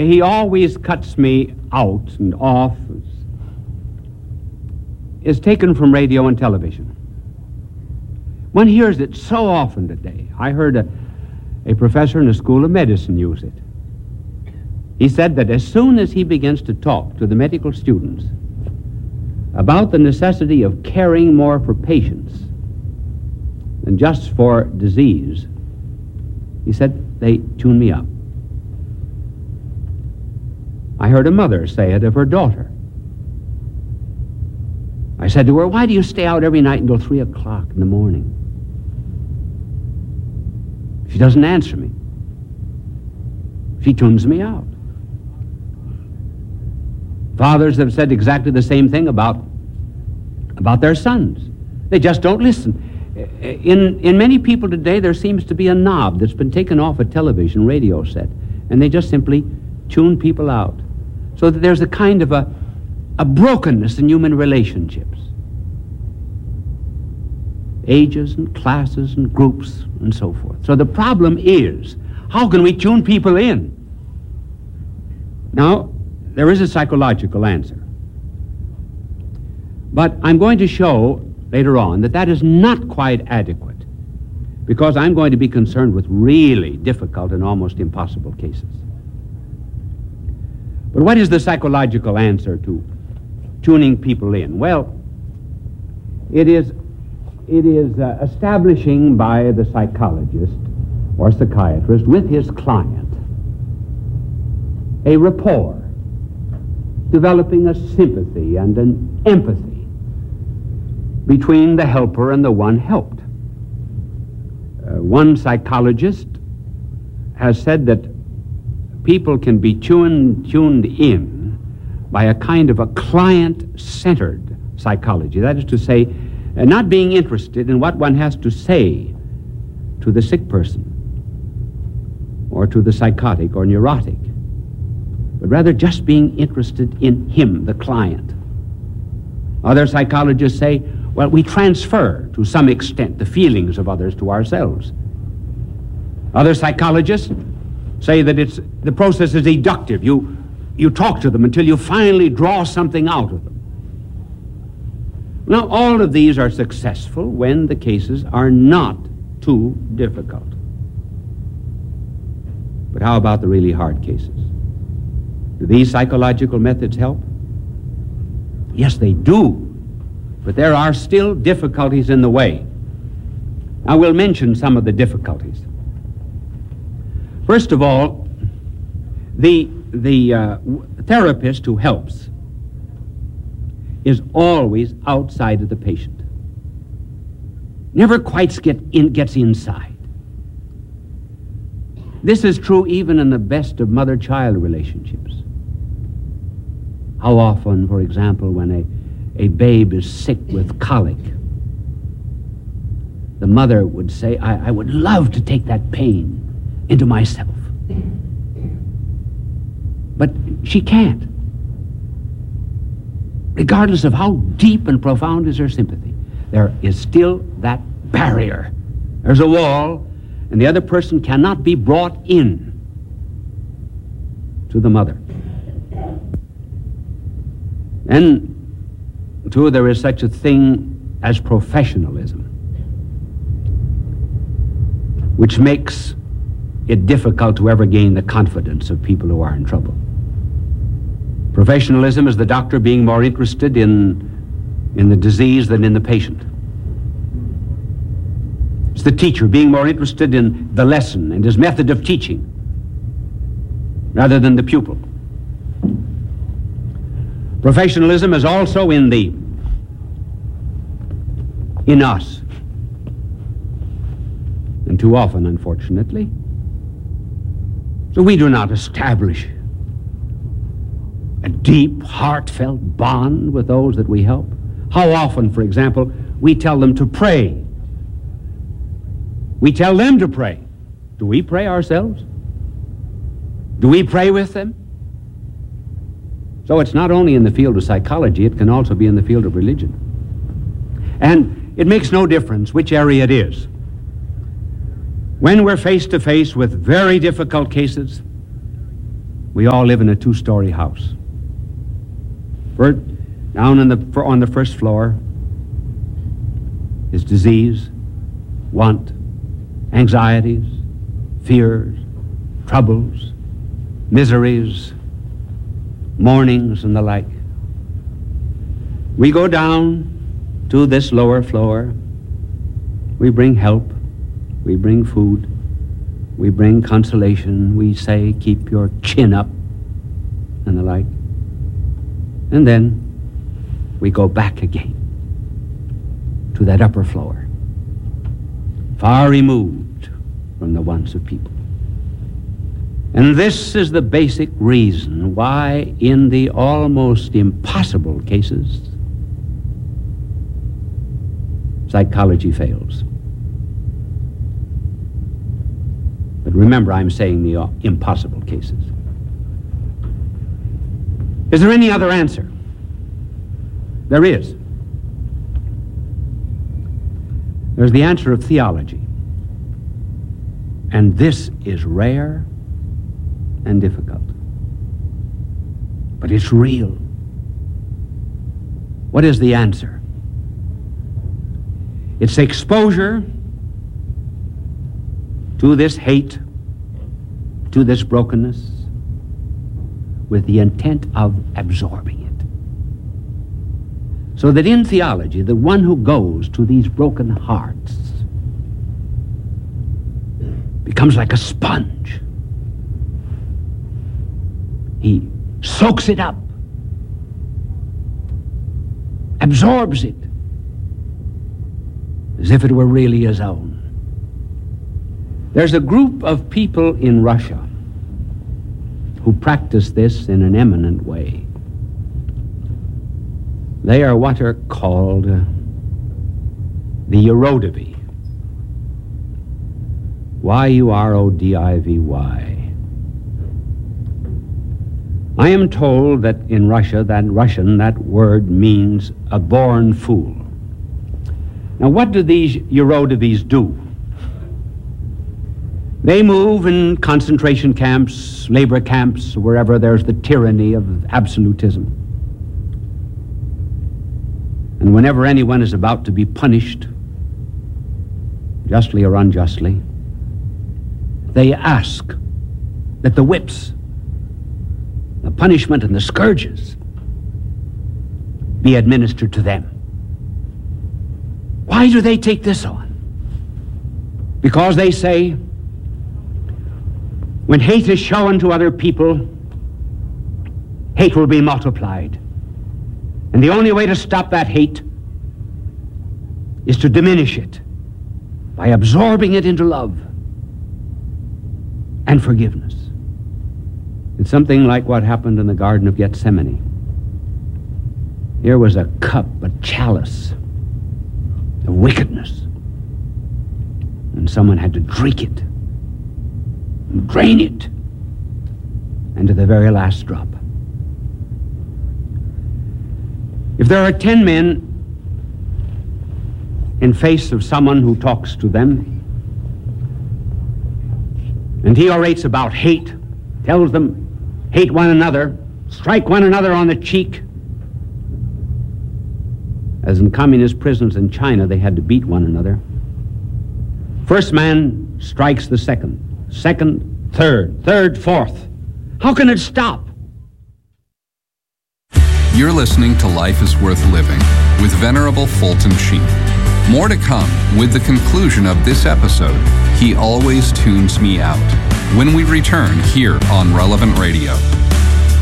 he always cuts me out and off is taken from radio and television. One hears it so often today. I heard a professor in the School of Medicine use it. He said that as soon as he begins to talk to the medical students about the necessity of caring more for patients than just for disease, he said, they tune me up. I heard a mother say it of her daughter. I said to her, why do you stay out every night until 3 o'clock in the morning? She doesn't answer me. She tunes me out. Fathers have said exactly the same thing about their sons. They just don't listen. In many people today, there seems to be a knob that's been taken off a television radio set, and they just simply tune people out. So that there's a kind of a brokenness in human relationships. Ages and classes and groups and so forth. So the problem is, how can we tune people in? Now, there is a psychological answer. But I'm going to show later on that is not quite adequate, because I'm going to be concerned with really difficult and almost impossible cases. But what is the psychological answer to tuning people in? Well, it is establishing by the psychologist or psychiatrist with his client a rapport, developing a sympathy and an empathy between the helper and the one helped. One psychologist has said that people can be tuned in by a kind of a client-centered psychology. That is to say, not being interested in what one has to say to the sick person or to the psychotic or neurotic, but rather just being interested in him, the client. Other psychologists say, well, we transfer to some extent the feelings of others to ourselves. Other psychologists say that the process is deductive. You talk to them until you finally draw something out of them. Now, all of these are successful when the cases are not too difficult. But how about the really hard cases? Do these psychological methods help? Yes, they do. But there are still difficulties in the way. I will mention some of the difficulties. First of all, the therapist who helps is always outside of the patient. Never quite gets inside. This is true even in the best of mother-child relationships. How often, for example, when a babe is sick with colic, the mother would say, I would love to take that pain into myself. But she can't. Regardless of how deep and profound is her sympathy, there is still that barrier. There's a wall, and the other person cannot be brought in to the mother. And, too, there is such a thing as professionalism, which makes it difficult to ever gain the confidence of people who are in trouble. Professionalism is the doctor being more interested in the disease than in the patient. It's the teacher being more interested in the lesson and his method of teaching rather than the pupil. Professionalism is also in us. And too often, unfortunately. So we do not establish a deep, heartfelt bond with those that we help. How often, for example, we tell them to pray. We tell them to pray. Do we pray ourselves? Do we pray with them? So it's not only in the field of psychology, it can also be in the field of religion. And it makes no difference which area it is. When we're face to face with very difficult cases, We all live in a two-story house. Down on the first floor is disease, want, anxieties, fears, troubles, miseries, mournings, and the like. We go down to this lower floor. We bring help. We bring food. We bring consolation. We say, keep your chin up, and the like. And then we go back again to that upper floor, far removed from the wants of people. And this is the basic reason why in the almost impossible cases, psychology fails. But remember, I'm saying the impossible cases. Is there any other answer? There is. There's the answer of theology. And this is rare and difficult. But it's real. What is the answer? It's exposure to this hate, to this brokenness, with the intent of absorbing it. So that in theology, the one who goes to these broken hearts becomes like a sponge. He soaks it up, absorbs it, as if it were really his own. There's a group of people in Russia who practice this in an eminent way. They are what are called the Yurodivy. Yurodivy. I am told that in Russia, that word means a born fool. Now, what do these Eurodivies do? They move in concentration camps, labor camps, wherever there's the tyranny of absolutism. And whenever anyone is about to be punished, justly or unjustly, they ask that the whips, the punishment and the scourges be administered to them. Why do they take this on? Because they say, when hate is shown to other people, hate will be multiplied. And the only way to stop that hate is to diminish it by absorbing it into love and forgiveness. It's something like what happened in the Garden of Gethsemane. Here was a cup, a chalice of wickedness, and someone had to drink it and drain it, and to the very last drop. If there are 10 men in face of someone who talks to them, and he orates about hate, tells them, hate one another, strike one another on the cheek. As in communist prisons in China, they had to beat one another. First man strikes the second, third, fourth. How can it stop? You're listening to Life is Worth Living with Venerable Fulton Sheen. More to come with the conclusion of this episode, He Always Tunes Me Out, when we return here on Relevant Radio.